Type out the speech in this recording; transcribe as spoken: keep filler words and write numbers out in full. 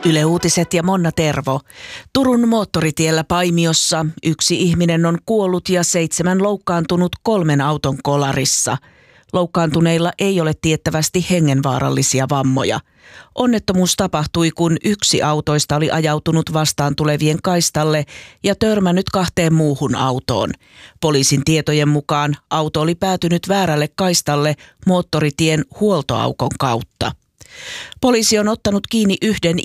Yle Uutiset ja Monna Tervo. Turun moottoritiellä Paimiossa yksi ihminen on kuollut ja seitsemän loukkaantunut kolmen auton kolarissa. Loukkaantuneilla ei ole tiettävästi hengenvaarallisia vammoja. Onnettomuus tapahtui, kun yksi autoista oli ajautunut vastaan tulevien kaistalle ja törmännyt kahteen muuhun autoon. Poliisin tietojen mukaan auto oli päätynyt väärälle kaistalle moottoritien huoltoaukon kautta. Poliisi on ottanut kiinni yhden